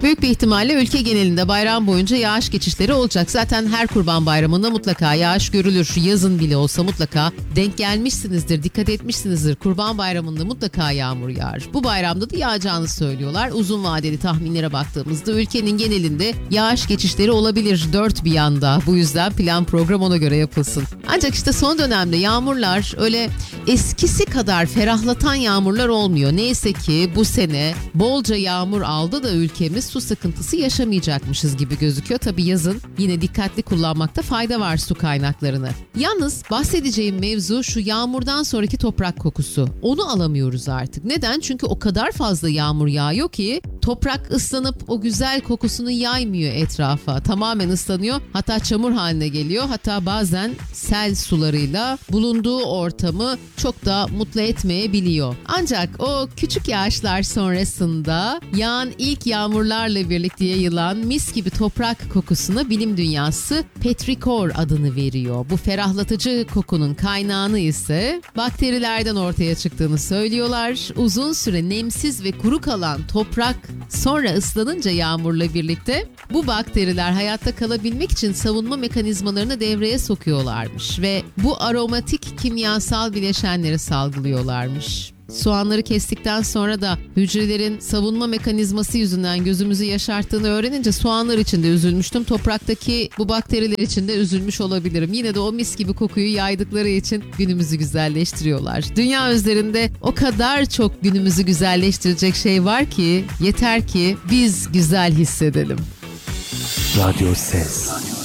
Büyük bir ihtimalle ülke genelinde bayram boyunca yağış geçişleri olacak. Zaten her Kurban Bayramı'nda mutlaka yağış görülür. Yazın bile olsa mutlaka denk gelmişsinizdir, dikkat etmişsinizdir. Kurban Bayramı'nda mutlaka yağmur yağar. Bu bayramda da yağacağını söylüyorlar. Uzun vadeli tahminlere baktığımızda ülkenin genelinde yağış geçişleri olabilir dört bir yanda. Bu yüzden plan program ona göre yapılsın. Ancak işte son dönemde yağmurlar öyle eskisi kadar ferahlatan yağmurlar olmuyor. Neyse ki bu sene bolca yağmur aldı da ülkemiz su sıkıntısı yaşamayacakmışız gibi gözüküyor. Tabii yazın yine dikkatli kullanmakta fayda var su kaynaklarını. Yalnız bahsedeceğim mevzu şu yağmurdan sonraki toprak kokusu. Onu alamıyoruz artık. Neden? Çünkü o kadar fazla yağmur yağıyor ki toprak ıslanıp o güzel kokusunu yaymıyor etrafa. Tamamen ıslanıyor. Hatta çamur haline geliyor. Hatta bazen sel sularıyla bulunduğu ortamı çok da mutlu etmeyebiliyor. Ancak o küçük yağışlar sonrasında yağan ilk yağmurlarla birlikte yayılan mis gibi toprak kokusuna bilim dünyası petrikor adını veriyor. Bu ferahlatıcı kokunun kaynağını ise bakterilerden ortaya çıktığını söylüyorlar. Uzun süre nemsiz ve kuru kalan toprak sonra ıslanınca yağmurla birlikte bu bakteriler hayatta kalabilmek için savunma mekanizmalarını devreye sokuyorlarmış ve bu aromatik kimyasal bileşenleri salgılıyorlarmış. Soğanları kestikten sonra da hücrelerin savunma mekanizması yüzünden gözümüzü yaşarttığını öğrenince soğanlar için de üzülmüştüm. Topraktaki bu bakteriler için de üzülmüş olabilirim. Yine de o mis gibi kokuyu yaydıkları için günümüzü güzelleştiriyorlar. Dünya üzerinde o kadar çok günümüzü güzelleştirecek şey var ki yeter ki biz güzel hissedelim. Radyo Ses.